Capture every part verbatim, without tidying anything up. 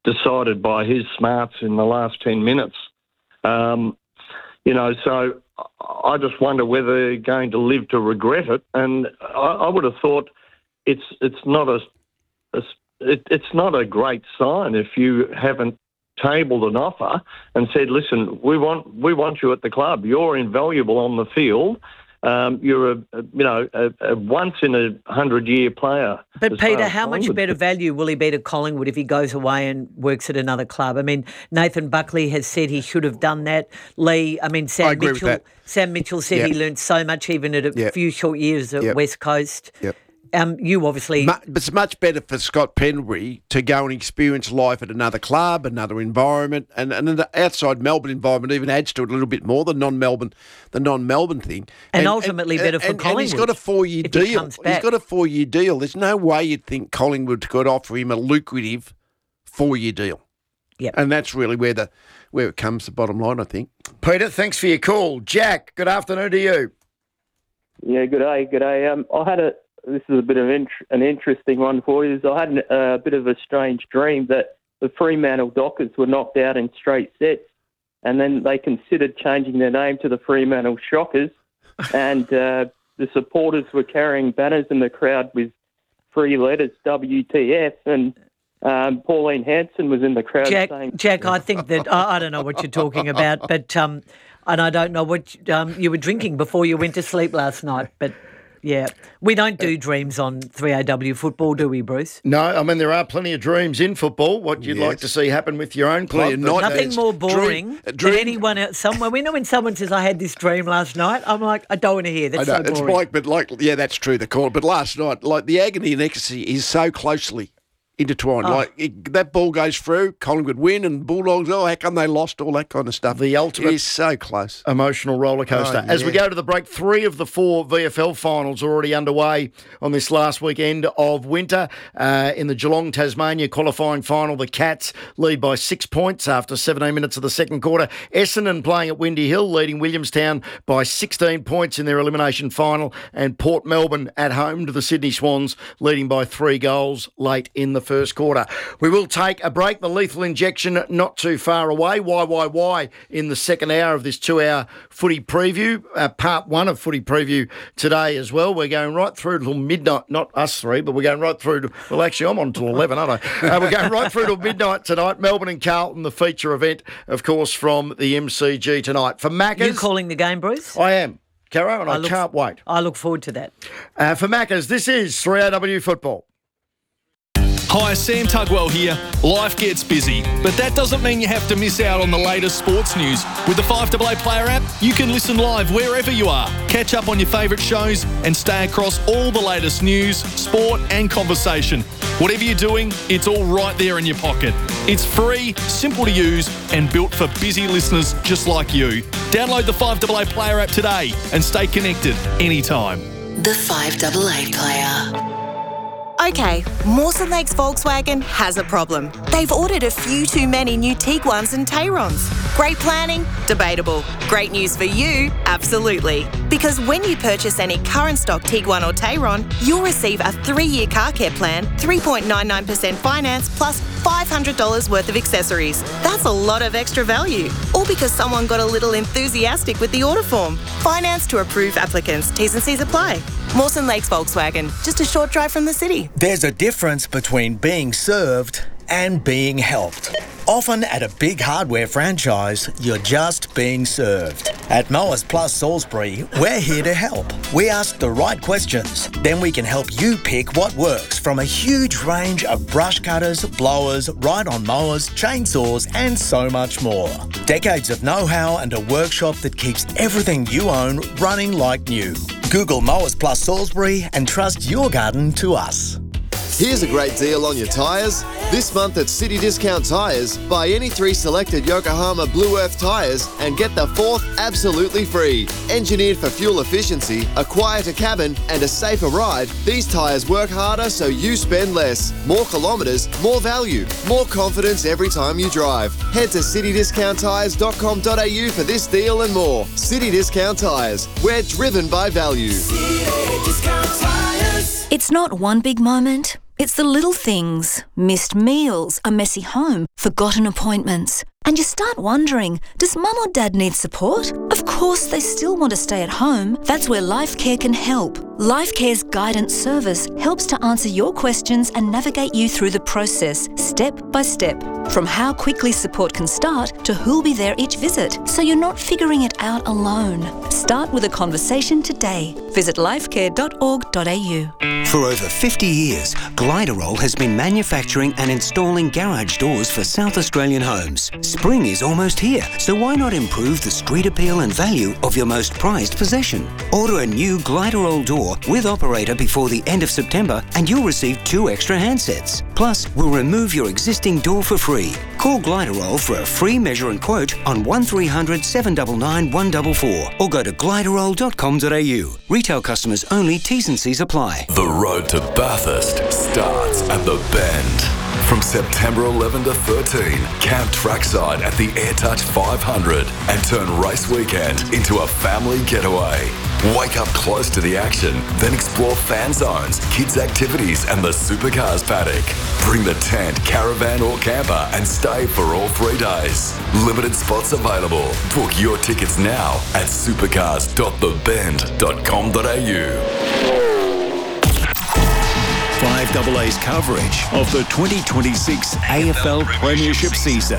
decided by his smarts in the last ten minutes. Um, you know, so I just wonder whether they're going to live to regret it. And I, I would have thought it's it's not a, a it, it's not a great sign if you haven't tabled an offer and said, listen, we want we want you at the club. You're invaluable on the field. Um, you're a, a you know a, a once in a hundred year player. But Peter, how much better value will he be to Collingwood if he goes away and works at another club? I mean, Nathan Buckley has said he should have done that. Lee, I mean, Sam I agree Mitchell. with that. Sam Mitchell said Yep. he learned so much even at a Yep. few short years at Yep. West Coast. Yep. Um, you obviously. Mu- but it's much better for Scott Pendlebury to go and experience life at another club, another environment, and, and an outside Melbourne environment even adds to it a little bit more than non-Melbourne, the non-Melbourne thing. And ultimately better for and, Collingwood And he's got a four-year if he deal. comes He's back. got a four-year deal. There's no way you'd think Collingwood could offer him a lucrative four-year deal. Yep. And that's really where the where it comes to the bottom line, I think. Peter, thanks for your call. Jack, good afternoon to you. Yeah, good day, good day. Um, I had a. This is a bit of int- an interesting one for you. I had a uh, bit of a strange dream that the Fremantle Dockers were knocked out in straight sets, and then they considered changing their name to the Fremantle Shockers, and uh, the supporters were carrying banners in the crowd with three letters W T F, and um, Pauline Hanson was in the crowd Jack, saying, Jack, I think that I, I don't know what you're talking about, but um, and I don't know what um, you were drinking before you went to sleep last night, but. Yeah, we don't do dreams on three A W football, do we, Bruce? No, I mean, there are plenty of dreams in football. What you'd Yes. like to see happen with your own club. Plenty of but- night- Nothing it's more dream- boring a dream- than anyone else somewhere. We know when someone says, I had this dream last night, I'm like, I don't want to hear. That's I know, so it's boring. like, but like, yeah, that's true. The call, but last night, like the agony and ecstasy is so closely intertwined. Oh. Like it, that ball goes through, Collingwood win, and Bulldogs. Oh, how come they lost? All that kind of stuff. The ultimate- it is so close. Emotional roller coaster. Oh, As we yeah. go to the break, three of the four V F L finals are already underway on this last weekend of winter. Uh, in the Geelong Tasmania qualifying final, the Cats lead by six points after seventeen minutes of the second quarter. Essendon playing at Windy Hill, leading Williamstown by sixteen points in their elimination final, and Port Melbourne at home to the Sydney Swans, leading by three goals late in the first quarter. We will take a break. The Lethal Injection not too far away. Why, why, why in the second hour of this two-hour footy preview, uh, part one of footy preview today as well. We're going right through till midnight, not us three, but we're going right through to, well, actually, I'm on till eleven, aren't I? Uh, we're going right through till midnight tonight. Melbourne and Carlton, the feature event, of course, from the M C G tonight. For Maccas... You calling the game, Bruce? I am, Caro, and I, I look- can't wait. I look forward to that. Uh, for Maccas, this is three A W Football. Hi, Sam Tugwell here. Life gets busy, but that doesn't mean you have to miss out on the latest sports news. With the five A A Player app, you can listen live wherever you are, catch up on your favourite shows and stay across all the latest news, sport and conversation. Whatever you're doing, it's all right there in your pocket. It's free, simple to use and built for busy listeners just like you. Download the five A A Player app today and stay connected anytime. The five A A Player. Okay, Mawson Lakes Volkswagen has a problem. They've ordered a few too many new Tiguans and Tayrons. Great planning? Debatable. Great news for you? Absolutely. Because when you purchase any current stock Tiguan or Tayron, you'll receive a three-year car care plan, three point nine nine percent finance, plus five hundred dollars worth of accessories. That's a lot of extra value. All because someone got a little enthusiastic with the order form. Finance to approved applicants. T's and C's apply. Mawson Lakes Volkswagen, just a short drive from the city. There's a difference between being served and being helped. Often at a big hardware franchise, you're just being served. At Mowers Plus Salisbury, we're here to help. We ask the right questions, then we can help you pick what works from a huge range of brush cutters, blowers, ride-on mowers, chainsaws and so much more. Decades of know-how and a workshop that keeps everything you own running like new. Google Mowers Plus Salisbury and trust your garden to us. Here's a great deal on your tyres. This month at City Discount Tyres, buy any three selected Yokohama Blue Earth tyres and get the fourth absolutely free. Engineered for fuel efficiency, a quieter cabin and a safer ride, these tyres work harder so you spend less. More kilometres, more value, more confidence every time you drive. Head to city discount tyres dot com dot a u for this deal and more. City Discount Tyres, we're driven by value. It's not one big moment, It's the little things, missed meals, a messy home, forgotten appointments. And you start wondering, does mum or dad need support? Of course they still want to stay at home. That's where LifeCare can help. LifeCare's guidance service helps to answer your questions and navigate you through the process, step by step. From how quickly support can start to who'll be there each visit, so you're not figuring it out alone. Start with a conversation today. Visit lifecare dot org dot a u. For over fifty years, Gliderol has been manufacturing and installing garage doors for South Australian homes. Spring is almost here, so why not improve the street appeal and value of your most prized possession? Order a new Gliderol door with operator before the end of September and you'll receive two extra handsets. Plus, we'll remove your existing door for free. Call Gliderol for a free measure and quote on one three hundred, seven nine nine, one four four or go to gliderol dot com dot a u. Retail customers only, T's and C's apply. The road to Bathurst starts at the Bend. From September eleventh to thirteenth, camp trackside at the AirTouch five hundred and turn race weekend into a family getaway. Wake up close to the action, then explore fan zones, kids' activities and the supercars paddock. Bring the tent, caravan or camper and stay for all three days. Limited spots available. Book your tickets now at supercars dot the bend dot com dot a u. five A A's coverage of the twenty twenty-six A F L Premiership season.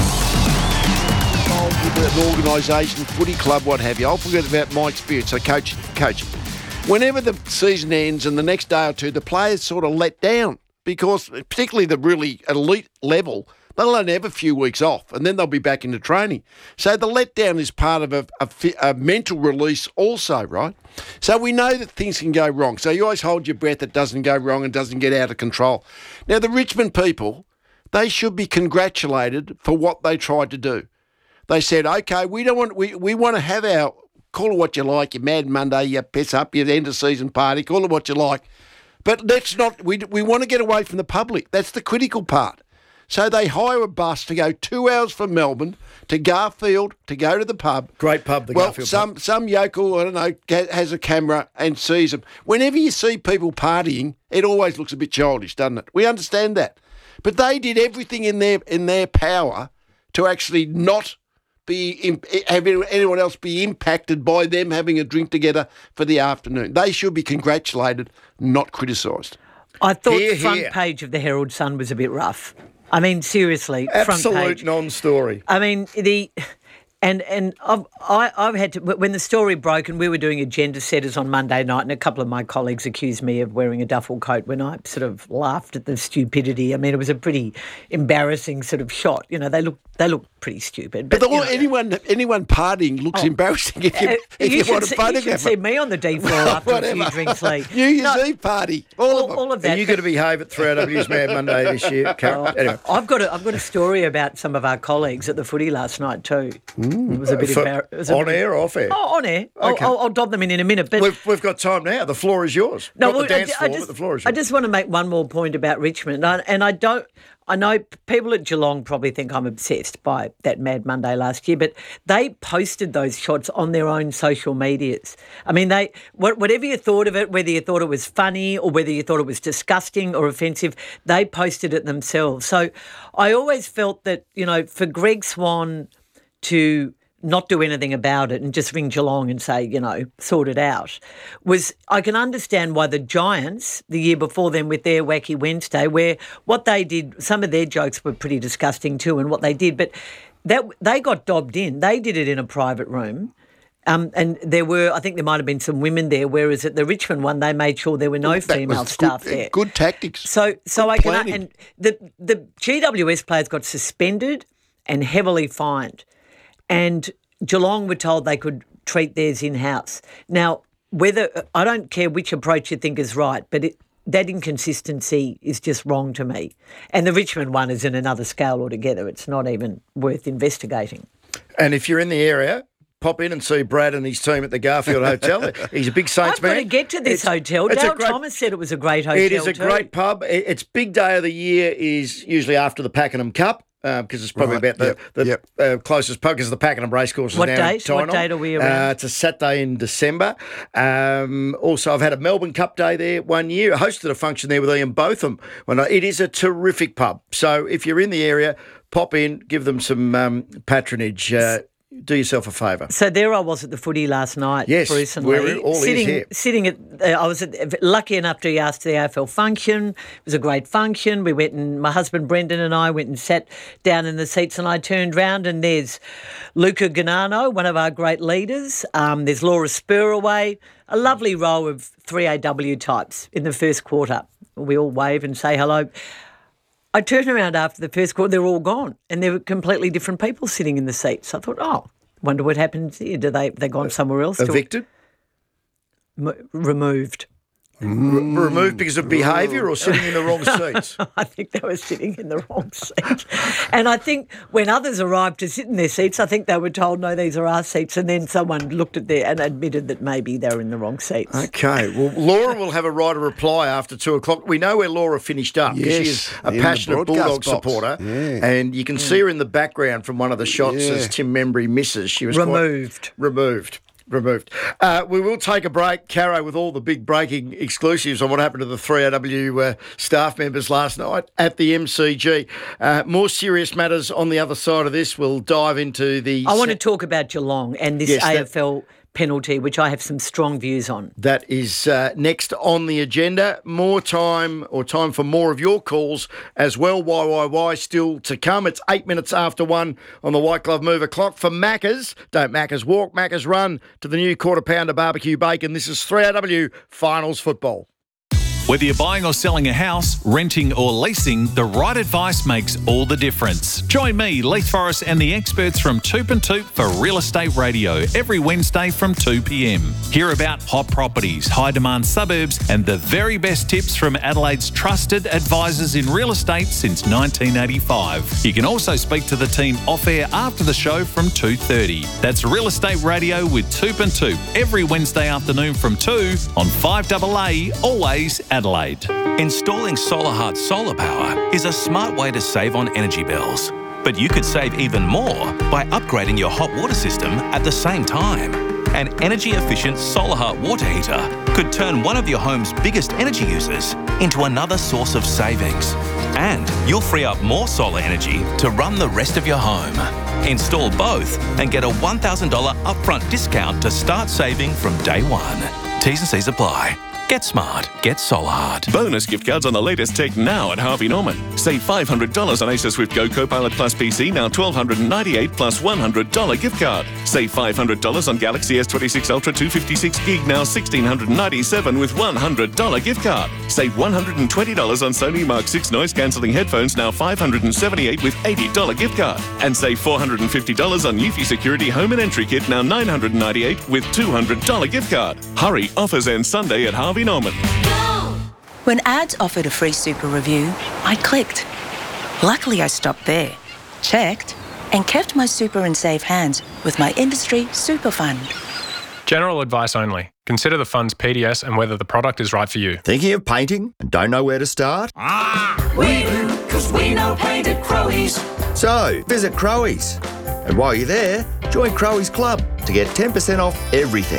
An organisation, footy club, what have you. I'll forget about my experience. So, coach, coach, whenever the season ends and the next day or two, the players sort of let down because, particularly the really elite level, they'll only have a few weeks off and then they'll be back into training. So the letdown is part of a, a, a mental release also, right? So we know that things can go wrong. So you always hold your breath it doesn't go wrong and doesn't get out of control. Now, the Richmond people, they should be congratulated for what they tried to do. They said, okay, we don't want we, we want to have our, call it what you like, your Mad Monday, your piss up, your end of season party, call it what you like. But let's not, we, we want to get away from the public. That's the critical part. So they hire a bus to go two hours from Melbourne to Garfield to go to the pub. Great pub, the well, Garfield some, pub. Some yokel, I don't know, has a camera and sees them. Whenever you see people partying, it always looks a bit childish, doesn't it? We understand that. But they did everything in their in their power to actually not be have anyone else be impacted by them having a drink together for the afternoon. They should be congratulated, not criticised. I thought Hear, the front hear. page of the Herald Sun was a bit rough. I mean, seriously, front Absolute page. non-story. I mean, the and and I've I, I've had to when the story broke and we were doing agenda setters on Monday night, and a couple of my colleagues accused me of wearing a duffel coat when I sort of laughed at the stupidity. I mean, it was a pretty embarrassing sort of shot. You know, they look they look pretty stupid. But, But, the, you know, anyone anyone partying looks Oh. embarrassing if you, uh, if you, you, should want to see, you photograph should see it. me on the D floor after a few Whatever. drinks, Lee. New Year's No, Eve party, all, all, of them. all of that. Are you going to behave at three A W's Mad Monday this year, Carol? Anyway. I've got a, I've got a story about some of our colleagues at the footy last night too. It was a bit For- embarrassing. on air or off air? Oh, on air. I'll, Okay. I'll, I'll dob them in in a minute. But We've, we've got time now. The floor is yours. no, Not well, the dance I, floor, I just, but the floor is I yours. just want to make one more point about Richmond, I, and I don't. I know people at Geelong probably think I'm obsessed by that Mad Monday last year, but they posted those shots on their own social medias. I mean, they wh- whatever you thought of it, whether you thought it was funny or whether you thought it was disgusting or offensive, they posted it themselves. So I always felt that, you know, for Greg Swan to not do anything about it and just ring Geelong and say, you know, sort it out, was, I can understand why the Giants, the year before them with their Wacky Wednesday, where what they did, some of their jokes were pretty disgusting too and what they did, but that they got dobbed in. They did it in a private room. Um, and there were, I think there might have been some women there, whereas at the Richmond one, they made sure there were no That was female good- staff there. Good tactics. So, so Good I can, planning. and the the G W S players got suspended and heavily fined, and Geelong were told they could treat theirs in house. Now, whether I don't care which approach you think is right, but it, that inconsistency is just wrong to me. And the Richmond one is in another scale altogether. It's not even worth investigating. And if you're in the area, pop in and see Brad and his team at the Garfield Hotel. He's a big Saints I've man. got to get to this It's- hotel. it's a Dale great- Thomas said it was a great hotel. It is a too. great pub. It- Its big day of the year is usually after the Pakenham Cup. because uh, it's probably Right, about the, yep, the yep. Uh, closest because of the Pakenham Racecourse. What is now date? in What Tynong. date are we around? Uh, it's a Saturday in December. Um, also, I've had a Melbourne Cup day there one year. I hosted a function there with Ian Botham. When I, it is a terrific pub. So if you're in the area, pop in, give them some um, patronage. Uh, do yourself a favour. So there I was at the footy last night, Yes, Bruce and we're Lee, all ears sitting, here. sitting at. Uh, I was at, lucky enough to be asked to the A F L function. It was a great function. We went and my husband Brendan and I went and sat down in the seats, and I turned round and there's Luca Ganano, one of our great leaders. Um, there's Laura Spuraway, a lovely row of three A W types in the first quarter. We all wave and say hello. I turned around after the first quarter, they're all gone, and there were completely different people sitting in the seats. I thought, oh, wonder what happened here. Do they they gone somewhere else? Evicted? M- removed. R- removed because of behaviour or sitting in the wrong seats? I think they were sitting in the wrong seats. And I think when others arrived to sit in their seats, I think they were told, no, these are our seats. And then someone looked at there and admitted that maybe they were in the wrong seats. Okay. Well, Laura will have a right of reply after two o'clock. We know where Laura finished up because Yes, she is a in the passionate broadcast Bulldog box. supporter. Yeah. And you can see her in the background from one of the shots Yeah. as Tim Membry misses. She was quite- Removed. removed. Removed. Uh, we will take a break, Caro, with all the big breaking exclusives on what happened to the three A W uh, staff members last night at the M C G. Uh, more serious matters on the other side of this. We'll dive into the... I want to talk about Geelong and this Yes, that- A F L penalty, which I have some strong views on. That is uh, next on the agenda. More time or time for more of your calls as well. Y Y Y still to come. It's eight minutes after one on the White Glove Mover clock for Macca's. Don't Macca's walk, Macca's run to the new quarter pounder barbecue bacon. This is three A W Finals football. Whether you're buying or selling a house, renting or leasing, the right advice makes all the difference. Join me, Leith Forrest, and the experts from Toop and Toop for Real Estate Radio every Wednesday from two p.m. Hear about hot properties, high-demand suburbs, and the very best tips from Adelaide's trusted advisors in real estate since nineteen eighty-five. You can also speak to the team off-air after the show from two thirty. That's Real Estate Radio with Toop and Toop every Wednesday afternoon from two on five A A, always Adelaide. Installing SolarHeart solar power is a smart way to save on energy bills. But you could save even more by upgrading your hot water system at the same time. An energy-efficient SolarHeart water heater could turn one of your home's biggest energy users into another source of savings. And you'll free up more solar energy to run the rest of your home. Install both and get a one thousand dollars upfront discount to start saving from day one. T's and C's apply. Get smart. Get SolarHeart. Bonus gift cards on the latest tech now at Harvey Norman. Save five hundred dollars on Acer Swift Go Copilot Plus P C, now one thousand two hundred ninety-eight dollars plus one hundred dollars gift card. Save five hundred dollars on Galaxy S twenty-six Ultra two fifty-six gig, now one thousand six hundred ninety-seven dollars with one hundred dollars gift card. Save one hundred twenty dollars on Sony Mark six noise-cancelling headphones, now five hundred seventy-eight dollars with eighty dollars gift card. And save four hundred fifty dollars on Eufy Security Home and Entry Kit, now nine hundred ninety-eight dollars with two hundred dollars gift card. Hurry, offers end Sunday at Harvey Norman. When ads offered a free super review, I clicked. Luckily, I stopped there, checked, and kept my super in safe hands with my industry super fund. General advice only. Consider the fund's P D S and whether the product is right for you. Thinking of painting and don't know where to start? We do, because we know paint at Crowies. So, visit Crowies. And while you're there, join Crowies Club to get ten percent off everything.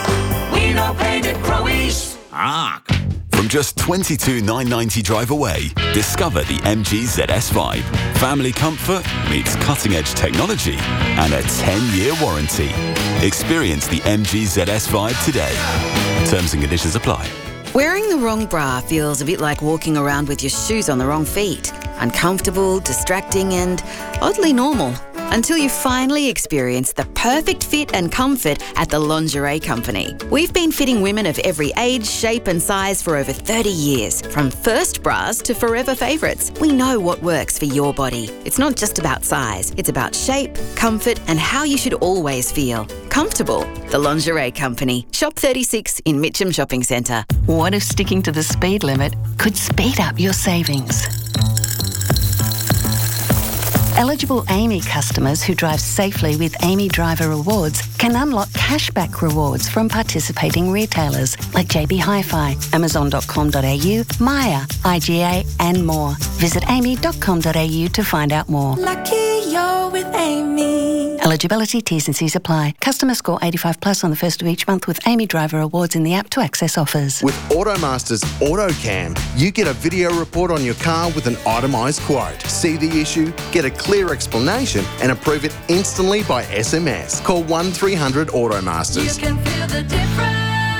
We know paint at Crowies. Arc. From just twenty-two thousand nine hundred ninety drive away, discover the M G Z S Vibe. Family comfort meets cutting-edge technology and a ten-year warranty. Experience the M G Z S Vibe today. Terms and conditions apply. Wearing the wrong bra feels a bit like walking around with your shoes on the wrong feet. Uncomfortable, distracting, and oddly normal. Until you finally experience the perfect fit and comfort at the Lingerie Company. We've been fitting women of every age, shape and size for over thirty years. From first bras to forever favourites, we know what works for your body. It's not just about size, it's about shape, comfort and how you should always feel. Comfortable. The Lingerie Company. Shop thirty-six in Mitcham Shopping Centre. What if sticking to the speed limit could speed up your savings? Eligible Amy customers who drive safely with Amy Driver Rewards can unlock cashback rewards from participating retailers like J B Hi-Fi, amazon dot com dot a u, Maya, I G A and more. Visit amy dot com dot a u to find out more. Lucky you're with Amy. Eligibility, T's and C's apply. Customer score eighty-five plus on the first of each month with Amy Driver Awards in the app to access offers. With Automaster's AutoCam, you get a video report on your car with an itemised quote. See the issue, get a clear explanation and approve it instantly by S M S. Call one three hundred Automasters. You can feel the difference.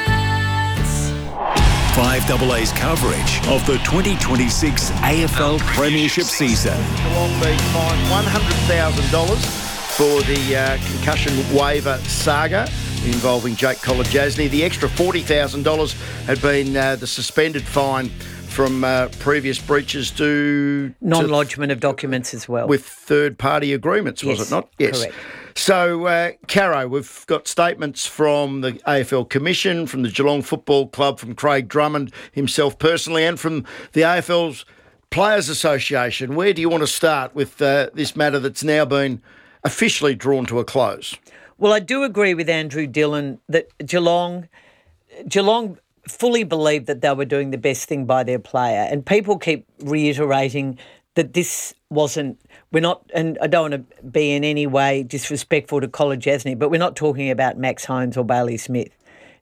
five A A's coverage of the twenty twenty-six A F L Premiership season. Geelong being fined one hundred thousand dollars for the uh, concussion waiver saga involving Jake Kolodjasny. The extra forty thousand dollars had been uh, the suspended fine from uh, previous breaches to... Non-lodgement of documents as well. With third-party agreements, was Yes, it not? Yes, correct. So, uh, Caro, we've got statements from the A F L Commission, from the Geelong Football Club, from Craig Drummond himself personally, and from the A F L's Players Association. Where do you want to start with uh, this matter that's now been officially drawn to a close? Well, I do agree with Andrew Dillon that Geelong, Geelong fully believed that they were doing the best thing by their player, and people keep reiterating that this wasn't, we're not, and I don't want to be in any way disrespectful to Kolodjasny, but we're not talking about Max Holmes or Bailey Smith.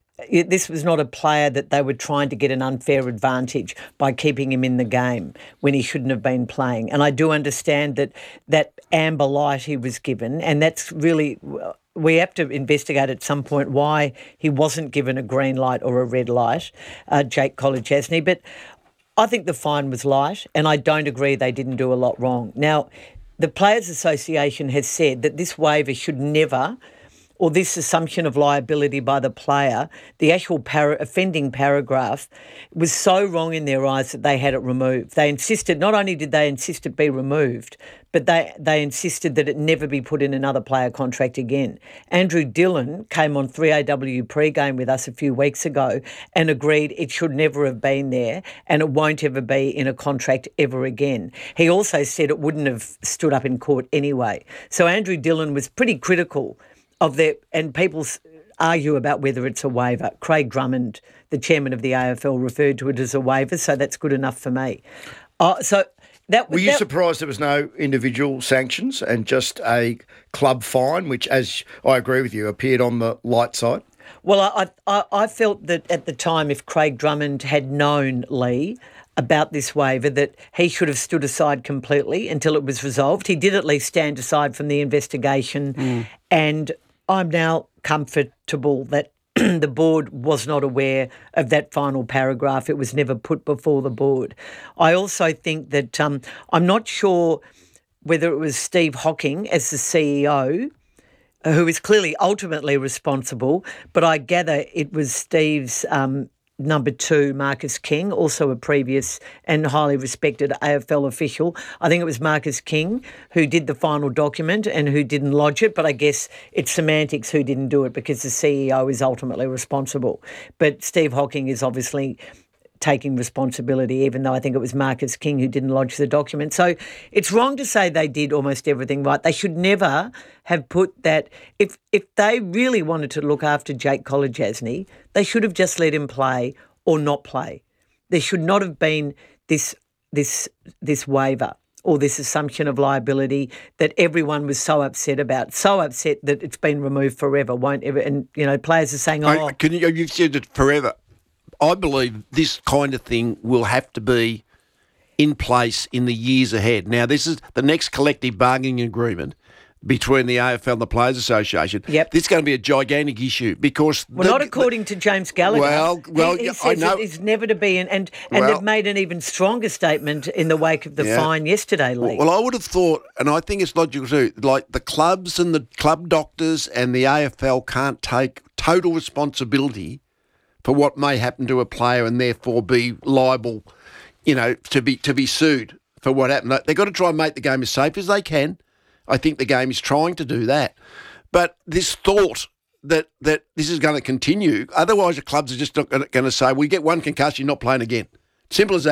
This was not a player that they were trying to get an unfair advantage by keeping him in the game when he shouldn't have been playing. And I do understand that that amber light he was given, and that's really, we have to investigate at some point why he wasn't given a green light or a red light, uh, Jake Kolodjasny. But I think the fine was light, and I don't agree they didn't do a lot wrong. Now, the Players Association has said that this waiver should never, or this assumption of liability by the player, the actual para- offending paragraph, was so wrong in their eyes that they had it removed. They insisted, not only did they insist it be removed, but they, they insisted that it never be put in another player contract again. Andrew Dillon came on three A W pre-game with us a few weeks ago and agreed it should never have been there and it won't ever be in a contract ever again. He also said it wouldn't have stood up in court anyway. So Andrew Dillon was pretty critical of their, and people argue about whether it's a waiver. Craig Drummond, the chairman of the A F L, referred to it as a waiver, so that's good enough for me. Uh, so that Were you that, surprised there was no individual sanctions and just a club fine, which, as I agree with you, appeared on the light side? Well, I, I, I felt that at the time, if Craig Drummond had known Lee about this waiver, that he should have stood aside completely until it was resolved. He did at least stand aside from the investigation, mm. and I'm now comfortable that the board was not aware of that final paragraph. It was never put before the board. I also think that um, I'm not sure whether it was Steve Hocking as the C E O, who is clearly ultimately responsible, but I gather it was Steve's um, number two, Marcus King, also a previous and highly respected A F L official. I think it was Marcus King who did the final document and who didn't lodge it, but I guess it's semantics who didn't do it because the C E O is ultimately responsible. But Steve Hocking is obviously taking responsibility, even though I think it was Marcus King who didn't lodge the document. So it's wrong to say they did almost everything right. They should never have put that. If if they really wanted to look after Jake Kolodjasny, they should have just let him play or not play. There should not have been this this this waiver or this assumption of liability that everyone was so upset about, so upset that it's been removed forever, won't ever. And, you know, players are saying, oh. I, can you, you've said it forever. I believe this kind of thing will have to be in place in the years ahead. Now, this is the next collective bargaining agreement between the A F L and the Players Association. Yep. This is going to be a gigantic issue because... Well, the, not according the, to James Gallagher. Well, well, he, he I says know. It's never to be, in, and, and well, they've made an even stronger statement in the wake of the yeah. fine yesterday, Lee. Well, I would have thought, and I think it's logical too, like the clubs and the club doctors and the A F L can't take total responsibility for what may happen to a player and therefore be liable, you know, to be to be sued for what happened. They've got to try and make the game as safe as they can. I think the game is trying to do that. But this thought that that this is going to continue, otherwise the clubs are just not going to say, we get one concussion, you're not playing again. Simple as that.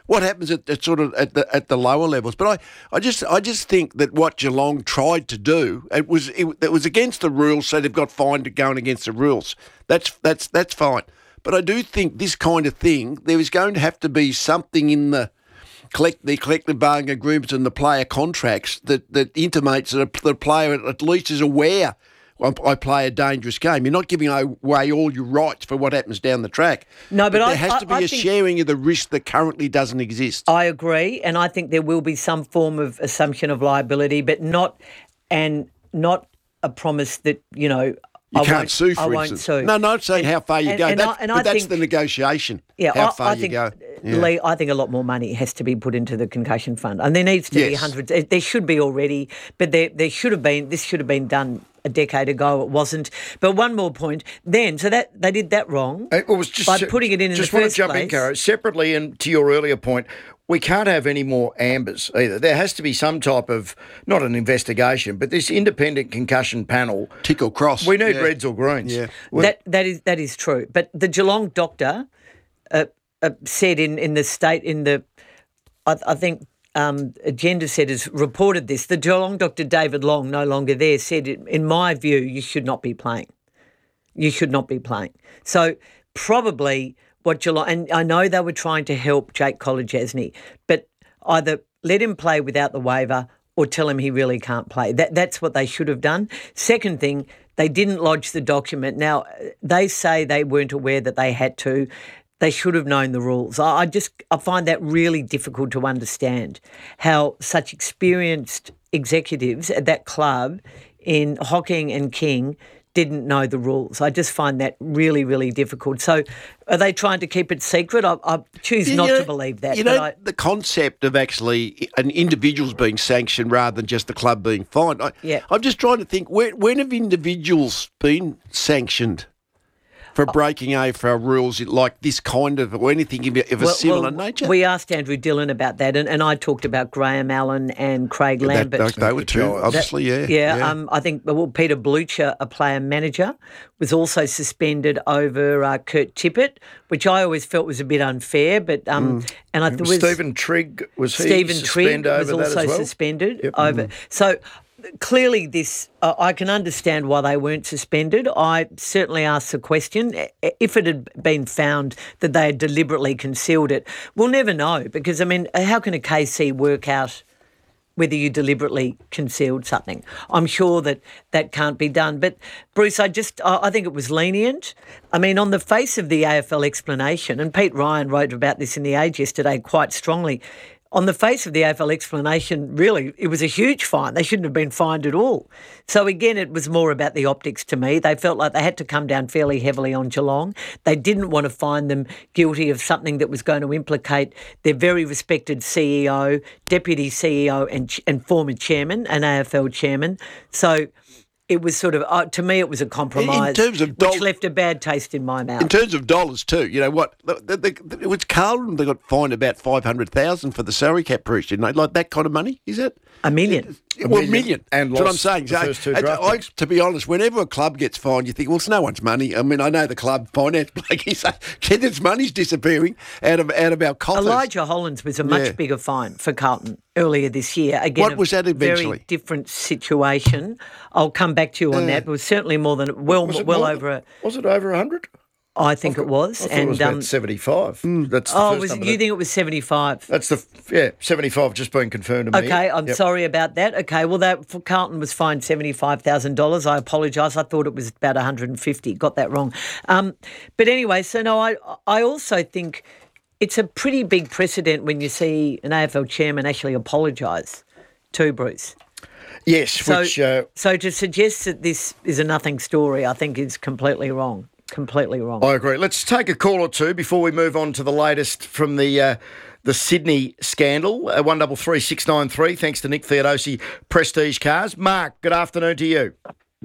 what happens at, at sort of at the at the lower levels. But I, I just I just think that what Geelong tried to do, it was it, it was against the rules, so they've got fined going against the rules. That's that's that's fine. But I do think this kind of thing, there is going to have to be something in the collect the collective bargaining agreements and the player contracts that, that intimates that a, the player at least is aware, I play a dangerous game. You're not giving away all your rights for what happens down the track. No, but, but I, there has I, to be I a think, sharing of the risk that currently doesn't exist. I agree, and I think there will be some form of assumption of liability, but not and not a promise that, you know, You I can't won't, sue, for I instance. won't sue. No, not saying and, how far you and, go. And that's, I, and but I that's think, the negotiation, yeah, how I, far I you think, go. Yeah. Lee, I think a lot more money has to be put into the concussion fund. And there needs to Yes. be hundreds. There should be already, but there, there should have been, this should have been done a decade ago. It wasn't. But one more point then. So that they did that wrong it was just, by putting it in in just the want first to jump place. in, Caro. Separately, and to your earlier point, we can't have any more ambers either. There has to be some type of, not an investigation, but this independent concussion panel. Tick or cross. We need yeah. reds or greens. Yeah. That that is that is true. But the Geelong doctor uh, uh, said in, in the state in the, I, I think um, Agenda said has reported this. The Geelong doctor David Long, no longer there, said, in my view, you should not be playing. You should not be playing. So probably what Geelong, and I know they were trying to help Jake Kolodjasny, but either let him play without the waiver or tell him he really can't play. That That's what they should have done. Second thing, they didn't lodge the document. Now, they say they weren't aware that they had to. They should have known the rules. I, I just I find that really difficult to understand, how such experienced executives at that club in Hocking and King didn't know the rules. I just find that really, really difficult. So are they trying to keep it secret? I, I choose You not know- to believe that. You but know, I, the concept of actually an individual's being sanctioned rather than just the club being fined. I, Yeah. I'm just trying to think, when, when have individuals been sanctioned for breaking A F L rules like this kind of, or anything of a of a Well- similar well, nature? We asked Andrew Dillon about that, and, and I talked about Graham Allen and Craig That- Lambert. they, they were two, obviously, yeah. Yeah, Um, I think well, Peter Blucher, a player manager, was also suspended over uh, Kurt Tippett, which I always felt was a bit unfair. But um, Mm. and I thought was Stephen Trigg, was he Stephen Trigg suspended was over that also as well? suspended Yep. over. Mm. So clearly, this uh, I can understand why they weren't suspended. I certainly asked the question if it had been found that they had deliberately concealed it. We'll never know because I mean, how can a K C work out whether you deliberately concealed something? I'm sure that that can't be done. But Bruce, I just I I think it was lenient. I mean, on the face of the A F L explanation, and Pete Ryan wrote about this in The Age yesterday quite strongly. On the face of the A F L explanation, really, it was a huge fine. They shouldn't have been fined at all. So again, it was more about the optics to me. They felt like they had to come down fairly heavily on Geelong. They didn't want to find them guilty of something that was going to implicate their very respected C E O, deputy C E O and, and former chairman, an A F L chairman. So it was sort of, uh, to me, it was a compromise, In terms of doll- which left a bad taste in my mouth. In terms of dollars too, you know what? The, the, the, it was Carlton. They got fined about five hundred thousand for the salary cap breach, didn't they? Like that kind of money, is it? A million. Well, a million. million. And That's what I'm lost saying. the first two I- draft I- picks. to be honest, whenever a club gets fined, you think, well, it's no one's money. I mean, I know the club finance, like you say, its money's disappearing out of out of our coffers. Elijah Hollands was a much Yeah. bigger fine for Carlton earlier this year. Again, What a was that eventually? Very different situation. I'll come back to you on Yeah. that. It was certainly more than well, Was it well more- over. A, Was it over one hundred? I think it was. I thought and it was um, about seventy-five. That's the oh, first was number you that- think it was seventy-five? That's the yeah seventy-five just been confirmed to me. Okay, I'm Yep. sorry about that. Okay, well, that for Carlton was fined seventy-five thousand dollars. I apologise. I thought it was about one hundred fifty. Got that wrong. Um, but anyway, so no, I I also think it's a pretty big precedent when you see an A F L chairman actually apologise to Bruce. Yes, So, which uh, so to suggest that this is a nothing story, I think is completely wrong. Completely wrong. I agree. Let's take a call or two before we move on to the latest from the uh, the Sydney scandal. Uh, one double three six nine three. Thanks to Nick Theodosi, Prestige Cars. Mark, good afternoon to you.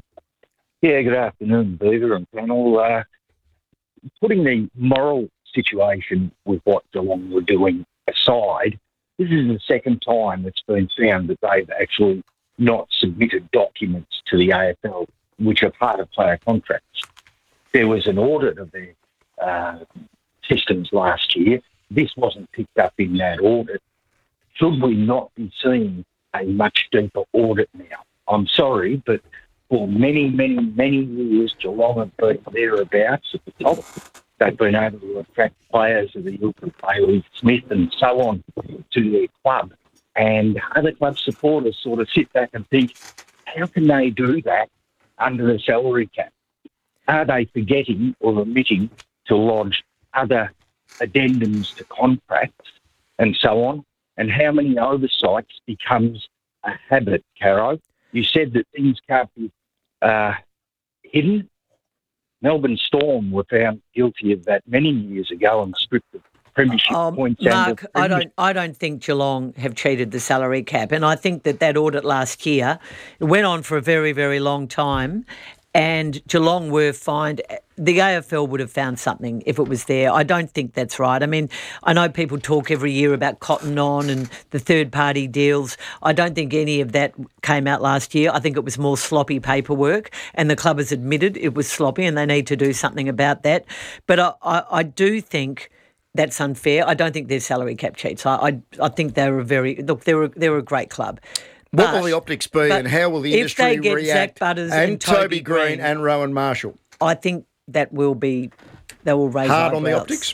Yeah, good afternoon, Beaver and panel. Uh, putting the moral situation with what Geelong were doing aside, this is the second time it's been found that they've actually not submitted documents to the A F L, which are part of player contracts. There was an audit of their uh, systems last year, this wasn't picked up in that audit. Should we not be seeing a much deeper audit now? I'm sorry, but for many, many, many years, Geelong have been thereabouts at the top. They've been able to attract players of the ilk of Bailey Smith and so on to their club. And other club supporters sort of sit back and think, how can they do that under the salary cap? Are they forgetting or omitting to lodge other addendums to contracts and so on? And how many oversights becomes a habit, Caro? You said that things can't be uh, hidden. Melbourne Storm were found guilty of that many years ago and stripped the premiership um, points. Mark, and I don't, I don't think Geelong have cheated the salary cap, and I think that that audit last year it went on for a very, very long time. And Geelong were fined. The A F L would have found something if it was there. I don't think that's right. I mean, I know people talk every year about Cotton On and the third-party deals. I don't think any of that came out last year. I think it was more sloppy paperwork, and the club has admitted it was sloppy and they need to do something about that. But I, I, I do think that's unfair. I don't think they're salary cap cheats. I, I, I think they're a very look. They're a, they're a great club. What But- will the optics be, but and how will the if industry they get react? Zach Butters and, and Toby, Toby Green, Green and Rowan Marshall. I think that will be, they will raise Hard on the eyebrows. optics?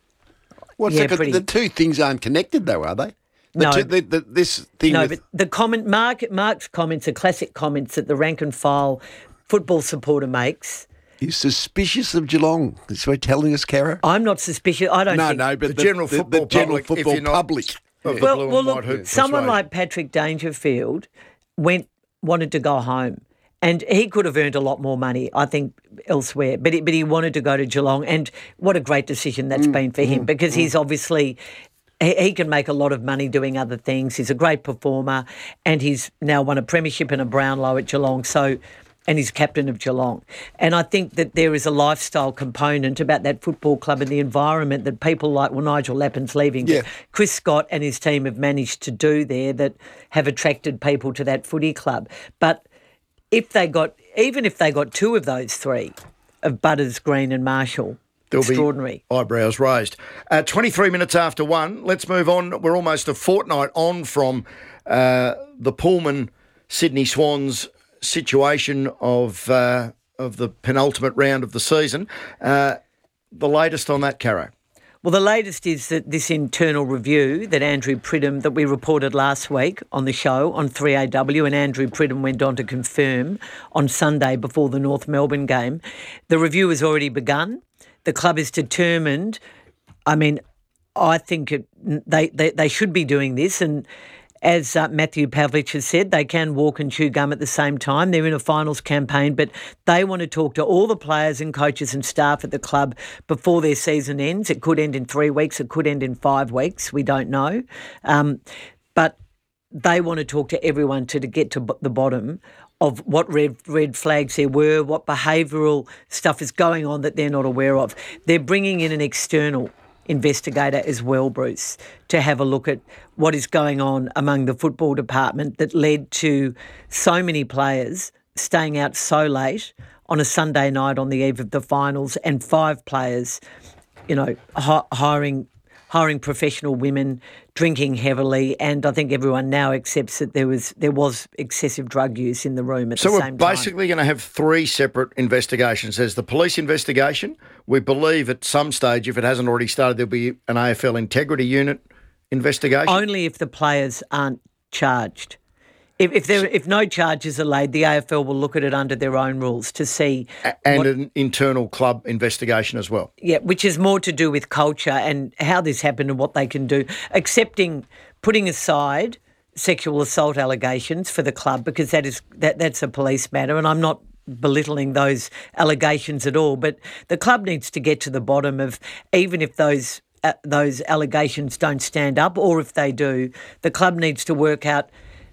What's Yeah, that? 'Cause pretty. The two things aren't connected, though, are they? The No. two, the, the, this thing No, with but the comment, Mark, Mark's comments are classic comments that the rank and file football supporter makes. He's suspicious of Geelong. That's what you're telling us, Cara. I'm not suspicious. I don't No, think... no, but The the, general the, football the general public, if football you're not- public. Of the Well, blue well and look, white hoop someone persuasion. like Patrick Dangerfield went wanted to go home, and he could have earned a lot more money, I think, elsewhere. But he, but he wanted to go to Geelong, and what a great decision that's been for him, because he's obviously. He he can make a lot of money doing other things. He's a great performer, and he's now won a premiership and a Brownlow at Geelong. So. And he's captain of Geelong. And I think that there is a lifestyle component about that football club and the environment that people like, well, Nigel Lappin's leaving, Yeah. but Chris Scott and his team have managed to do there that have attracted people to that footy club. But if they got, even if they got two of those three, of Butters, Green and Marshall, There'll extraordinary. be eyebrows raised. Uh, twenty-three minutes after one, let's move on. We're almost a fortnight on from uh, the Pullman Sydney Swans situation of uh, of the penultimate round of the season. Uh, the latest on that, Caro? Well, the latest is that this internal review that Andrew Pridham, that we reported last week on the show on three A W, and Andrew Pridham went on to confirm on Sunday before the North Melbourne game, the review has already begun. The club is determined. I mean, I think it, they, they they should be doing this, and as uh, Matthew Pavlich has said, they can walk and chew gum at the same time. They're in a finals campaign, but they want to talk to all the players and coaches and staff at the club before their season ends. It could end in three weeks. It could end in five weeks. We don't know. Um, but they want to talk to everyone to, to get to b- the bottom of what red red flags there were, what behavioural stuff is going on that they're not aware of. They're bringing in an external investigator as well, Bruce, to have a look at what is going on among the football department that led to so many players staying out so late on a Sunday night on the eve of the finals, and five players, you know, hi- hiring hiring professional women, drinking heavily, and I think everyone now accepts that there was there was excessive drug use in the room at So the we're same time. basically going to have three separate investigations. There's the police investigation. We believe at some stage, if it hasn't already started, there'll be an A F L integrity unit investigation. Only if the players aren't charged. If if there if no charges are laid, the A F L will look at it under their own rules to see and what- an internal club investigation as well. Yeah, which is more to do with culture and how this happened and what they can do. Accepting, putting aside sexual assault allegations for the club, because that is that that's a police matter, and I'm not belittling those allegations at all. But the club needs to get to the bottom of, even if those uh, those allegations don't stand up, or if they do, the club needs to work out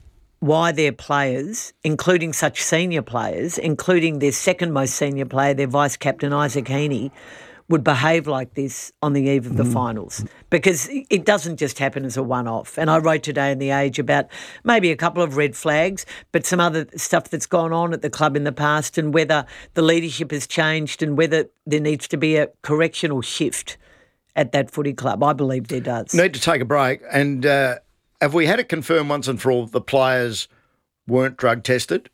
why their players, including such senior players, including their second most senior player, their vice captain Isaac Heaney, would behave like this on the eve of the finals, because it doesn't just happen as a one-off. And I wrote today in The Age about maybe a couple of red flags, but some other stuff that's gone on at the club in the past, and whether the leadership has changed and whether there needs to be a correctional shift at that footy club. I believe there does. Need to take a break. And uh, have we had it confirmed once and for all the players weren't drug tested?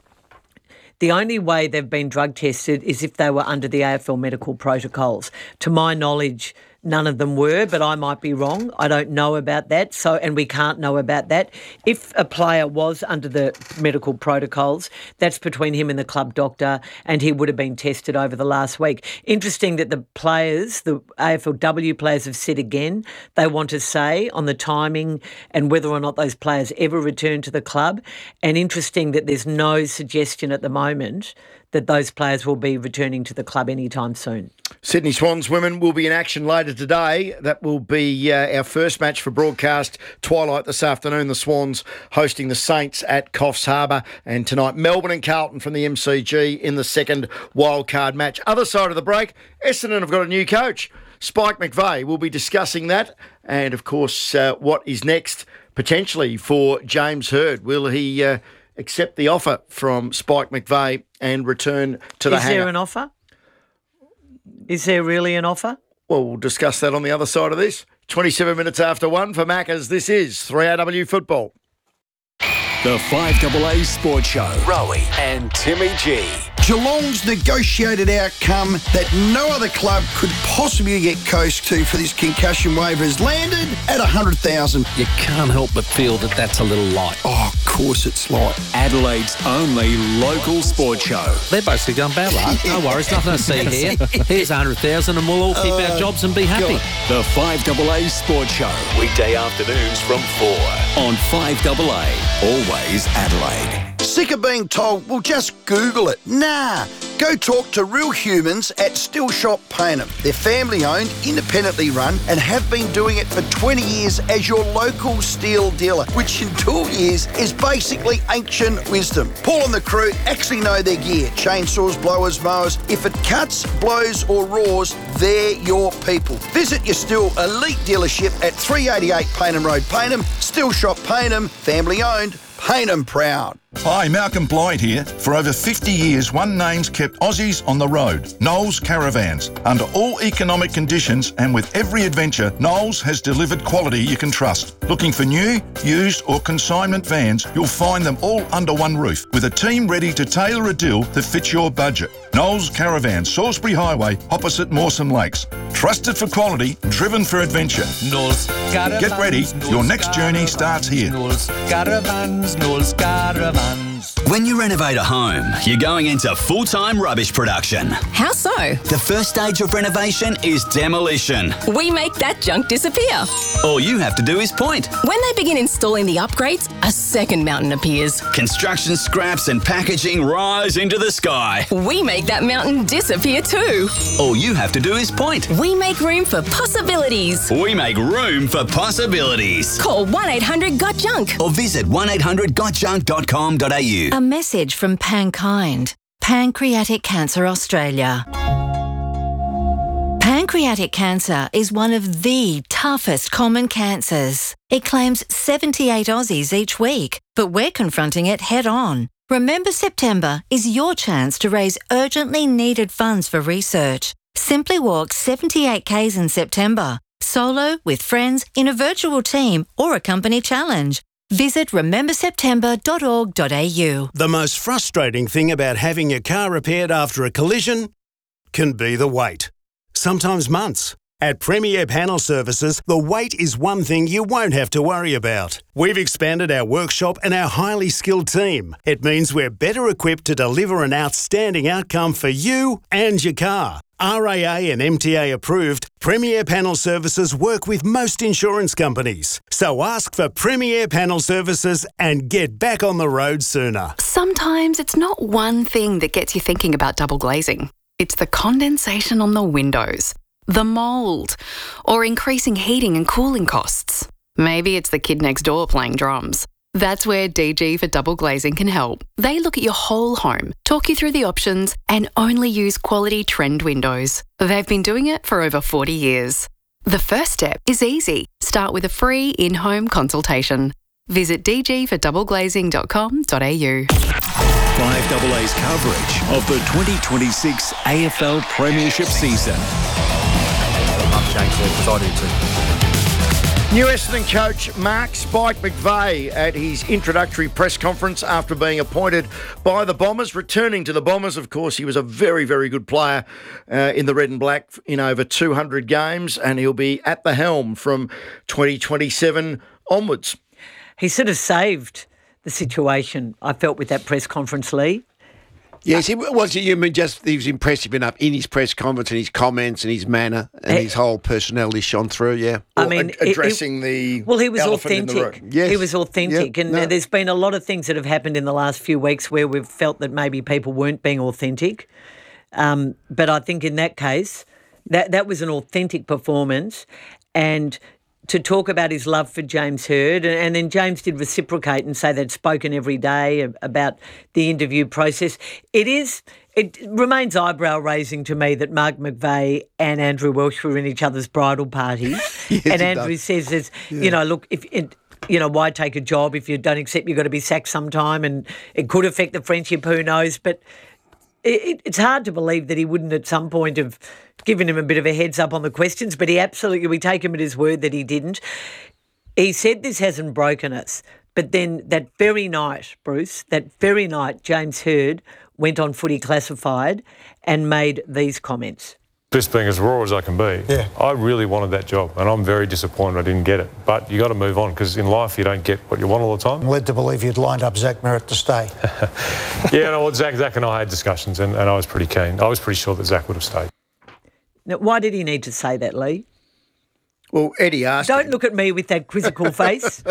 The only way they've been drug tested is if they were under the A F L medical protocols. To my knowledge, none of them were, but I might be wrong. I don't know about that, so and we can't know about that. If a player was under the medical protocols, that's between him and the club doctor, and he would have been tested over the last week. Interesting that the players, the A F L W players, have said again they want to say on the timing and whether or not those players ever return to the club. And interesting that there's no suggestion at the moment that those players will be returning to the club anytime soon. Sydney Swans women will be in action later today. That will be uh, our first match for broadcast twilight this afternoon. The Swans hosting the Saints at Coffs Harbour. And tonight, Melbourne and Carlton from the M C G in the second wildcard match. Other side of the break, Essendon have got a new coach. Spike McVeigh will be discussing that. And, of course, uh, what is next potentially for James Hird. Will he uh, accept the offer from Spike McVeigh and return to the Is hangar? there an offer? Is there really an offer? Well, we'll discuss that on the other side of this. twenty-seven minutes after one for Maccas. This is three A W Football. The five A A Sports Show. Rowie and Timmy G. Geelong's negotiated outcome that no other club could possibly get close to for this concussion waiver has landed at one hundred thousand. You can't help but feel that that's a little light. Oh, of course it's light. Adelaide's only local sports show. They're basically going bad luck. No worries, nothing to see here. Here's one hundred thousand and we'll all keep uh, our jobs and be happy. God. The five A A Sports Show. Weekday afternoons from four. On five A A. Always Adelaide. Sick of being told, well, just Google it. Nah. Go talk to real humans at Still Shop Payneham. They're family-owned, independently run, and have been doing it for twenty years as your local steel dealer, which in two years is basically ancient wisdom. Paul and the crew actually know their gear. Chainsaws, blowers, mowers. If it cuts, blows or roars, they're your people. Visit your Still Elite dealership at three eighty-eight Payneham Road, Payneham. Still Shop Payneham, family-owned, Payneham proud. Hi, Malcolm Blythe here. For over fifty years, one name's kept Aussies on the road. Knowles Caravans. Under all economic conditions and with every adventure, Knowles has delivered quality you can trust. Looking for new, used or consignment vans, you'll find them all under one roof with a team ready to tailor a deal that fits your budget. Knowles Caravans, Salisbury Highway, opposite Mawson Lakes. Trusted for quality, driven for adventure. Knowles Caravans. Get ready, Knowles your next journey starts here. Knowles Caravans, Knowles Caravans. When you renovate a home, you're going into full-time rubbish production. How so? The first stage of renovation is demolition. We make that junk disappear. All you have to do is point. When they begin installing the upgrades, a second mountain appears. Construction scraps and packaging rise into the sky. We make that mountain disappear too. All you have to do is point. We make room for possibilities. We make room for possibilities. Call one eight hundred got junk or visit one eight hundred got junk dot com dot a u. A message from Pankind, Pancreatic Cancer Australia. Pancreatic cancer is one of the toughest common cancers. It claims seventy-eight Aussies each week, but we're confronting it head on. Remember September is your chance to raise urgently needed funds for research. Simply walk seventy-eight kays in September, solo, with friends, in a virtual team or a company challenge. Visit remember september dot org dot a u. The most frustrating thing about having your car repaired after a collision can be the wait. Sometimes months. At Premier Panel Services, the wait is one thing you won't have to worry about. We've expanded our workshop and our highly skilled team. It means we're better equipped to deliver an outstanding outcome for you and your car. R A A and M T A approved, Premier Panel Services work with most insurance companies. So ask for Premier Panel Services and get back on the road sooner. Sometimes it's not one thing that gets you thinking about double glazing. It's the condensation on the windows, the mould, or increasing heating and cooling costs. Maybe it's the kid next door playing drums. That's where D G for Double Glazing can help. They look at your whole home, talk you through the options, and only use quality trend windows. They've been doing it for over forty years. The first step is easy. Start with a free in-home consultation. Visit d g for double glazing dot com dot a u. five A A's coverage of the twenty twenty-six A F L Premiership season. James said, because I do too. New Essendon coach Mark Spike McVeigh at his introductory press conference after being appointed by the Bombers. Returning to the Bombers, of course, he was a very, very good player uh, in the red and black in over two hundred games, and he'll be at the helm from twenty twenty-seven onwards. He sort of saved the situation, I felt, with that press conference, Lee. Yes, he was. You mean just he was impressive enough in his press conference and his comments and his manner and his whole personality shone through. Yeah, I mean, ad- addressing it, the well, he was elephant in the authentic. room. Yes. He was authentic, Yep. and No. there's been a lot of things that have happened in the last few weeks where we've felt that maybe people weren't being authentic. Um, but I think in that case, that that was an authentic performance, and to talk about his love for James Hird, and, and then James did reciprocate and say they'd spoken every day about the interview process. It is. It remains eyebrow-raising to me that Mark McVeigh and Andrew Welsh were in each other's bridal parties. Yes, and it Andrew does. says, there's, Yeah. you know, look, if it, you know, why take a job if you don't accept you've got to be sacked sometime, and it could affect the friendship, who knows. But it, it, it's hard to believe that he wouldn't at some point have given him a bit of a heads up on the questions, but he absolutely, we take him at his word that he didn't. He said this hasn't broken us. But then that very night, Bruce, that very night, James Hird went on Footy Classified and made these comments. Just being as raw as I can be, Yeah. I really wanted that job and I'm very disappointed I didn't get it. But you got to move on because in life you don't get what you want all the time. I'm led to believe you'd lined up Zach Merritt to stay. Yeah, no, well, Zach, Zach and I had discussions and, and I was pretty keen. I was pretty sure that Zach would have stayed. Now, why did he need to say that, Lee? Well, Eddie asked Don't him. look at me with that quizzical face.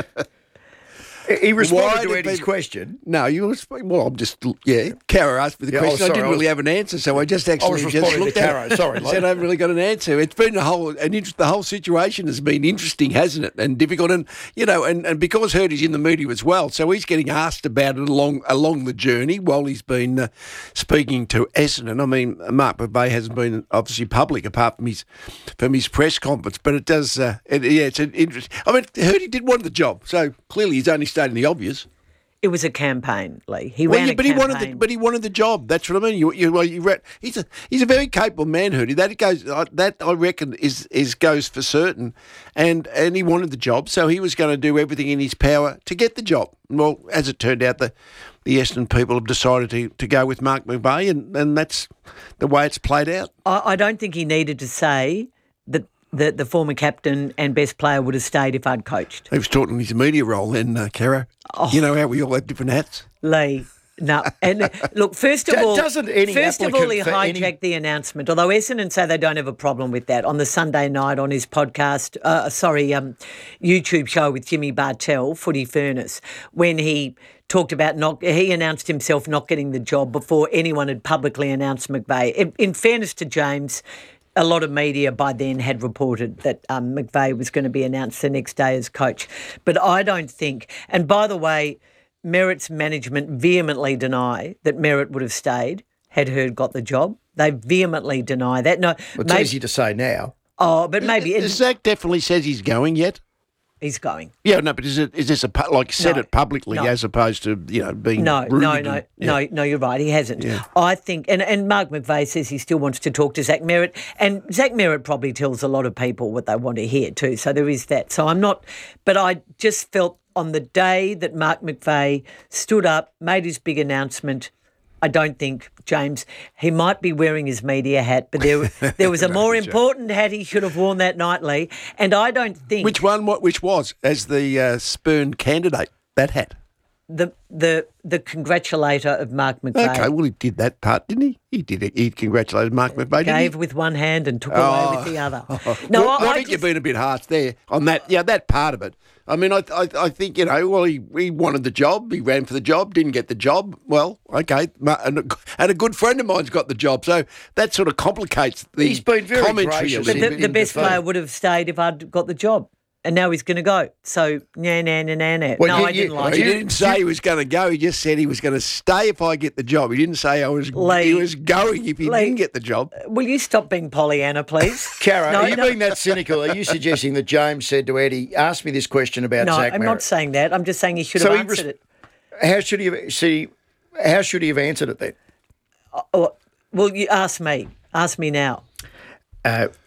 He responded Why to did Eddie's people- question. No, you was well. I'm just yeah. Kara asked me the Yeah, oh, question. sorry, I didn't I was- really have an answer, so I just actually was just responding to looked at Kara, it. sorry, I Lee. said I haven't really got an answer. It's been a whole an inter- the whole situation has been interesting, hasn't it? And difficult, and you know, and, and because Hird is in the media as well, so he's getting asked about it along along the journey while he's been uh, speaking to Essendon. I mean, Mark McVeigh hasn't been obviously public apart from his from his press conference, but it does. Uh, it, yeah, it's an interest. I mean, Hird he did want the job, so clearly he's only stating the obvious. It was a campaign, Lee. He Well, ran yeah, a but campaign. he wanted the but he wanted the job. That's what I mean. You, you, well, you re- he's a he's a very capable man, Hootie. That goes uh, that I reckon is is goes for certain, and and he wanted the job, so he was going to do everything in his power to get the job. Well, as it turned out, the the Essendon people have decided to, to go with Mark McVeigh, and, and that's the way it's played out. I, I don't think he needed to say that the, the former captain and best player would have stayed if I'd coached. He was talking his media role then, uh, Cara. Oh. You know how we all have different hats. Lee, no. And uh, look, first of Do- all, doesn't any first of all, he applicant hijacked for any- the announcement. Although Essendon say they don't have a problem with that. On the Sunday night on his podcast, uh, sorry, um, YouTube show with Jimmy Bartell, Footy Furnace, when he talked about not, he announced himself not getting the job before anyone had publicly announced McVeigh. In, in fairness to James, a lot of media by then had reported that um, McVeigh was going to be announced the next day as coach. But I don't think, and by the way, Merritt's management vehemently deny that Merritt would have stayed had Hird got the job. They vehemently deny that. No, Well, it's maybe- easy to say now. Oh, but maybe Is Zach definitely says he's going yet? he's going. Yeah, no, but is it is this a pu- like said No, it publicly no. as opposed to you know being No, rumoured no, and- no, yeah. no, no, you're right. He hasn't. Yeah. I think, and, and Mark McVeigh says he still wants to talk to Zach Merritt, and Zach Merritt probably tells a lot of people what they want to hear too. So there is that. So I'm not, but I just felt on the day that Mark McVeigh stood up, made his big announcement, I don't think, James, he might be wearing his media hat, but there there was a more important hat he should have worn that night, Lee. And I don't think... Which one? What? Which was as the uh, spurned candidate? That hat. The the the congratulator of Mark McVeigh. Okay, well he did that part, didn't he? He did it. He congratulated Mark McVeigh. didn't he? Gave with one hand and took Oh. away with the other. No, No, well, I, I, I think just, you've been a bit harsh there on that. Yeah, that part of it. I mean, I, I, I think you know. Well, he, he wanted the job. He ran for the job. Didn't get the job. Well, okay, ma- and a, and a good friend of mine's got the job. So that sort of complicates the He's been very commentary. gracious of but it. the, the best player would have stayed if I'd got the job. And now he's going to go. So, nah, nah, nah, nah, nah. Well, no, you- I didn't you- like he it. didn't say he was going to go. He just said he was going to stay if I get the job. He didn't say I was. Lee- he was going if he Lee- didn't get the job. Will you stop being Pollyanna, please? Cara, No, are you no. being that cynical? Are you suggesting that James said to Eddie, ask me this question about No, Zach I'm Merritt? not saying that. I'm just saying he should So have he answered res- it. How should he have, see, how should he have answered it then? Oh, well, you ask me. Ask me now. Uh,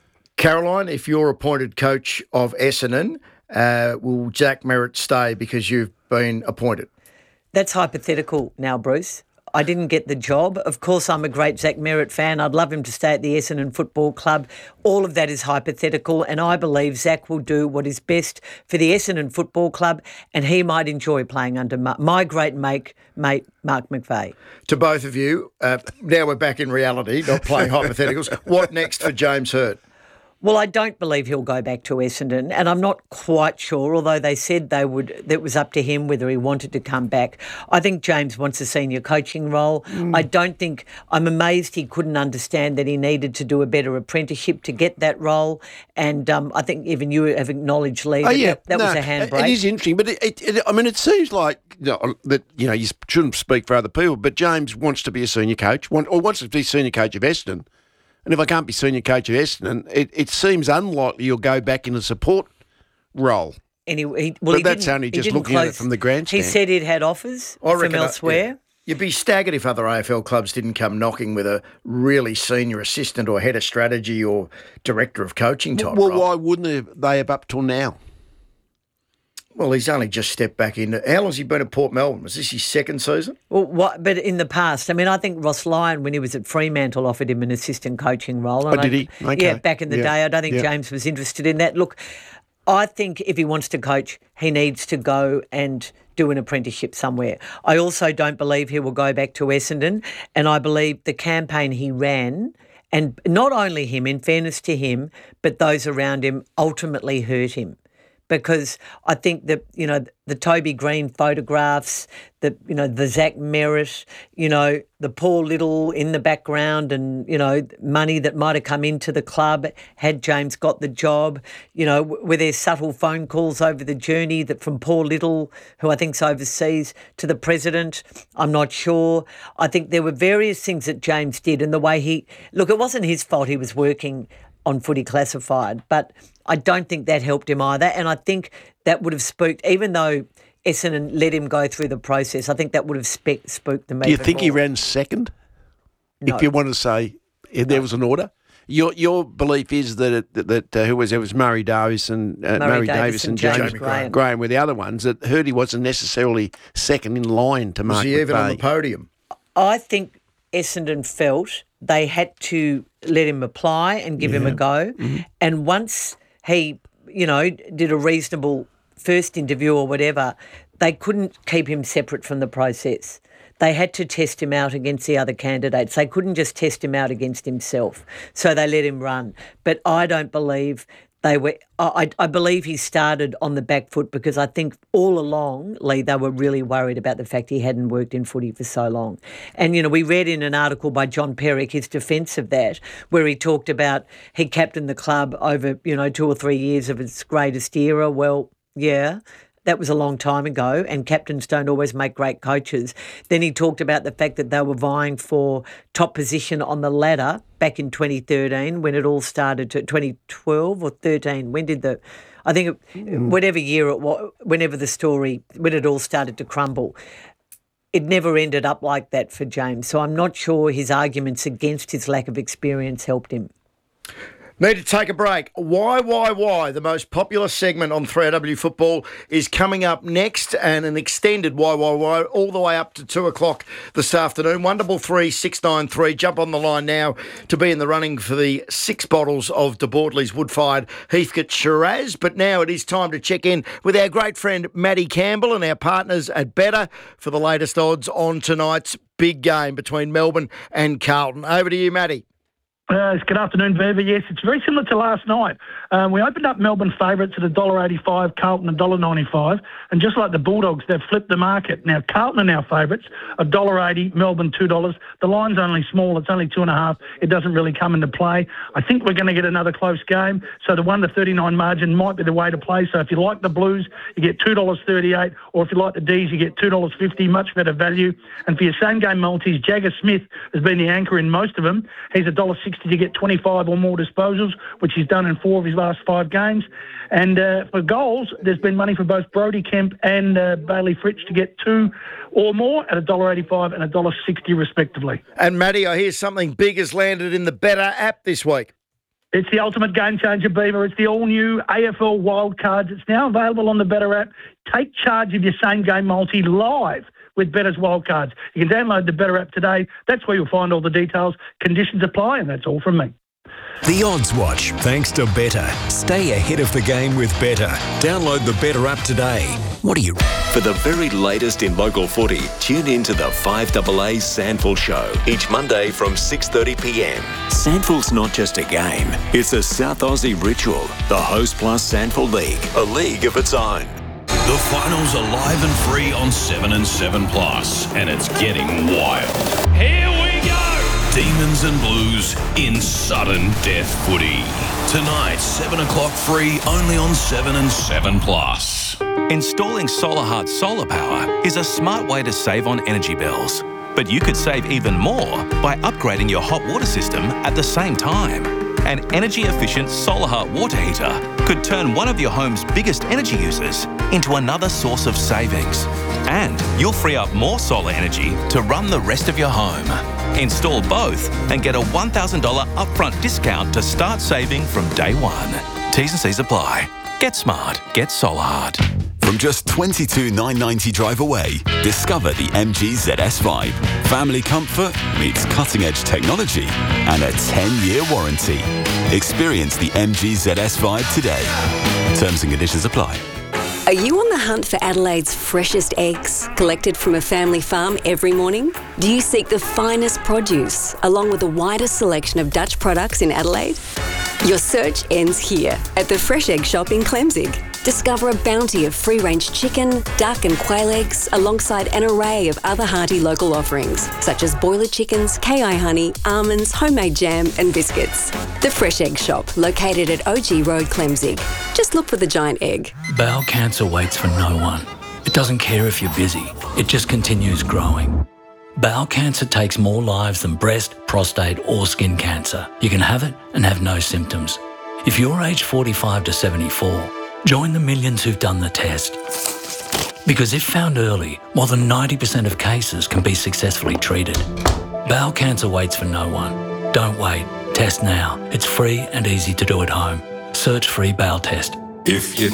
Caroline, if you're appointed coach of Essendon, uh, will Zach Merrett stay because you've been appointed? That's hypothetical now, Bruce. I didn't get the job. Of course, I'm a great Zach Merrett fan. I'd love him to stay at the Essendon Football Club. All of that is hypothetical, and I believe Zach will do what is best for the Essendon Football Club, and he might enjoy playing under my great mate, mate Mark McVeigh. To both of you, uh, now we're back in reality, not playing hypotheticals. What next for James Hird? Well, I don't believe he'll go back to Essendon, and I'm not quite sure, although they said they would. That was up to him whether he wanted to come back. I think James wants a senior coaching role. Mm. I don't think, I'm amazed he couldn't understand that he needed to do a better apprenticeship to get that role, and um, I think even you have acknowledged, Lee, that oh, yeah. that, that no, was a handbrake. It is interesting, but it, it, it, I mean, it seems like you know, that you know you shouldn't speak for other people, but James wants to be a senior coach, want, or wants to be senior coach of Essendon. And if I can't be senior coach of Essendon, it, it seems unlikely you'll go back in a support role. And he, he, well, but he that's only just looking close, at it from the grandstand. He said he'd had offers I from elsewhere. Yeah. You'd be staggered if other A F L clubs didn't come knocking with a really senior assistant or head of strategy or director of coaching type Well, role. why wouldn't they, they have up till now? Well, he's only just stepped back in. How long has he been at Port Melbourne? Was this his second season? Well, what, but in the past, I mean, I think Ross Lyon, when he was at Fremantle, offered him an assistant coaching role. And oh, did he? Okay. Yeah, back in the yeah. day. I don't think yeah. James was interested in that. Look, I think if he wants to coach, he needs to go and do an apprenticeship somewhere. I also don't believe he will go back to Essendon, and I believe the campaign he ran, and not only him, in fairness to him, but those around him, ultimately hurt him. Because I think that, you know, the Toby Green photographs, the, you know, the Zach Merrett, you know, the Paul Little in the background and, you know, money that might have come into the club had James got the job, you know, were there subtle phone calls over the journey that from Paul Little, who I think's overseas, to the president? I'm not sure. I think there were various things that James did and the way he, look, it wasn't his fault he was working on Footy Classified, but I don't think that helped him either. And I think that would have spooked, even though Essendon let him go through the process, I think that would have spe- spooked them. Do you think more. He ran second? No. If you want to say if there was an order? Your your belief is that it, that, that uh, who was it? It was Murray Davis and uh, Murray, Murray Davis, Davis and, and James, James Graham. Graham were the other ones. That Hurdy wasn't necessarily second in line to Mark Was he even McVeigh. on the podium? I think Essendon felt they had to let him apply and give yeah. him a go. Mm-hmm. And once he, you know, did a reasonable first interview or whatever, they couldn't keep him separate from the process. They had to test him out against the other candidates. They couldn't just test him out against himself. So they let him run. But I don't believe they were... I, I believe he started on the back foot because I think all along, Lee, they were really worried about the fact he hadn't worked in footy for so long. And, you know, we read in an article by John Perrick his defence of that, where he talked about he captained the club over, you know, two or three years of its greatest era. Well, yeah, that was a long time ago, and captains don't always make great coaches. Then he talked about the fact that they were vying for top position on the ladder back in twenty thirteen when it all started, to twenty twelve or thirteen. When did the, I think, it, mm. whatever year it was, whenever the story, when it all started to crumble. It never ended up like that for James. So I'm not sure his arguments against his lack of experience helped him. Need to take a break. Why, why, why? The most popular segment on three A W Football is coming up next, and an extended why, why, why, all the way up to two o'clock this afternoon. one double three six nine three. Jump on the line now to be in the running for the six bottles of De Bortley's wood-fired Heathcote Shiraz. But now it is time to check in with our great friend Matty Campbell and our partners at Better for the latest odds on tonight's big game between Melbourne and Carlton. Over to you, Matty. Uh, good afternoon, Verva. Yes, it's very similar to last night. Um, we opened up Melbourne favourites at one dollar eighty-five, Carlton one dollar ninety-five, and just like the Bulldogs, they've flipped the market. Now, Carlton are now favourites, one dollar eighty, Melbourne two dollars. The line's only small, it's only two and a half. It doesn't really come into play. I think we're going to get another close game, so the one to thirty-nine margin might be the way to play. So if you like the Blues, you get two dollars thirty-eight, or if you like the D's, you get two dollars fifty, much better value. And for your same-game multis, Jagger Smith has been the anchor in most of them. He's one dollar sixty to get twenty-five or more disposals, which he's done in four of his last five games. And uh, for goals, there's been money for both Brodie Kemp and uh, Bailey Fritsch to get two or more at one dollar eighty-five and one dollar sixty respectively. And Matty, I hear something big has landed in the Better app this week. It's the ultimate game changer, Beaver. It's the all-new A F L Wildcards. It's now available on the Betr app. Take charge of your same-game multi live with Better's Wildcards. You can download the Betr app today. That's where you'll find all the details. Conditions apply, and that's all from me. The Odds Watch, thanks to Betr. Stay ahead of the game with Betr. Download the Betr app today. What are you... For the very latest in local footy, tune in to the five A A Sandful Show each Monday from six thirty p m. Sandful's not just a game, it's a South Aussie ritual. The Host Plus Sandful League, a league of its own. The finals are live and free on seven and seven Plus, and it's getting wild. Here we go! Demons and Blues in sudden death footy. Tonight, seven o'clock free, only on seven and seven Plus. Installing SolarHeart solar power is a smart way to save on energy bills. But you could save even more by upgrading your hot water system at the same time. An energy-efficient SolarHeart water heater could turn one of your home's biggest energy users into another source of savings. And you'll free up more solar energy to run the rest of your home. Install both and get a one thousand dollars upfront discount to start saving from day one. T's and C's apply. Get smart. Get SolarHeart. From just twenty-two thousand nine hundred ninety drive away, discover the M G Z S Vibe. Family comfort meets cutting-edge technology and a ten-year warranty. Experience the M G Z S Vibe today. Terms and conditions apply. Are you on the hunt for Adelaide's freshest eggs, collected from a family farm every morning? Do you seek the finest produce, along with the widest selection of Dutch products in Adelaide? Your search ends here, at the Fresh Egg Shop in Clemzig. Discover a bounty of free-range chicken, duck and quail eggs, alongside an array of other hearty local offerings, such as boiler chickens, K I honey, almonds, homemade jam and biscuits. The Fresh Egg Shop, located at O G Road, Clemzig. Just look for the giant egg. Bowel cancer waits for no one. It doesn't care if you're busy. It just continues growing. Bowel cancer takes more lives than breast, prostate or skin cancer. You can have it and have no symptoms. If you're aged forty-five to seventy-four, join the millions who've done the test. Because if found early, more than ninety percent of cases can be successfully treated. Bowel cancer waits for no one. Don't wait. Test now. It's free and easy to do at home. Search free bowel test. If you